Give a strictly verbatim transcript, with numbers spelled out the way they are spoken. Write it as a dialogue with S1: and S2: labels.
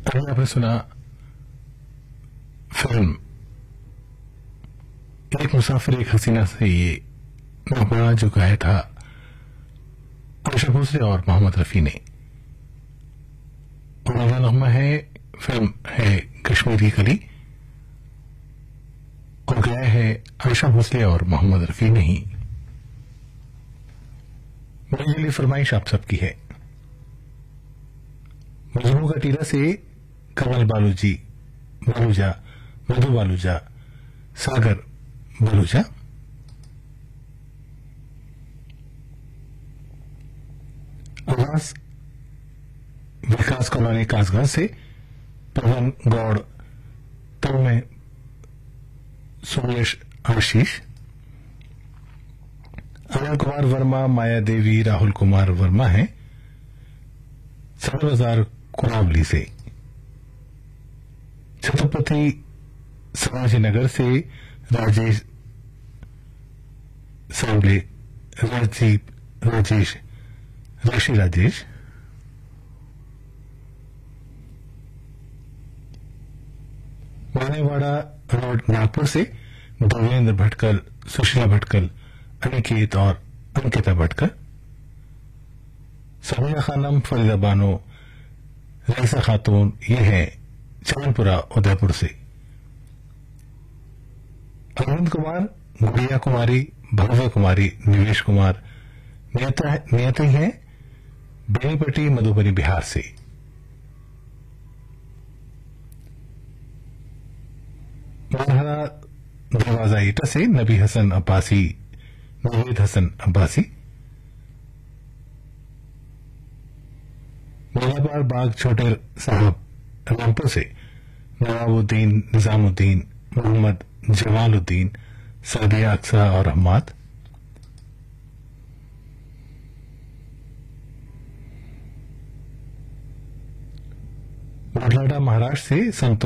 S1: अभी आपने सुना फिल्म एक मुसाफिर एक हसीना से ये नगमा जो गाया था आशा भोसले और मोहम्मद रफी ने। और अगला नगमा है, फिल्म है कश्मीरी कली और गाया है आशा भोसले और मोहम्मद रफी ने ही। मेरे लिए फरमाइश आप सबकी है। मजनू का टीला से कमल बालूजी बालूजा मधु बालूजा सागर बालूजा, आवाज विकास कॉलोनी कासगंज से पवन गौड़, तब में सुमेश आशीष, अनिल कुमार वर्मा, माया देवी, राहुल कुमार वर्मा है सदर बाजार कुरावली से, छत्रपति संभाजी नगर से राजेश सांबले, राजीव राजेश ऋषि राजेश, मानेवाड़ा रोड नागपुर से देवेंद्र भटकल, सुशीला भटकल, अनिकेत और अंकिता भटकल, समीरा खानम, फरीदा बानो, रईसा खातून, ये है चमनपुरा उदयपुर से, अरविंद कुमार, गुड़िया कुमारी, भव्य कुमारी, निवेश कुमार, नियति है बेनीपट्टी मधुबनी बिहार से, मरहरा दरवाजा ईटा से नबी हसन अब्बासी, नवीद हसन अब्बासी, मलाबार बाग छोटे साहब रामपुर से नवाबुद्दीन, निजामुद्दीन, मोहम्मद जमालुद्दीन, सादिया अक्सा और अहमद, बुढ़लाडा महाराष्ट्र से संतोष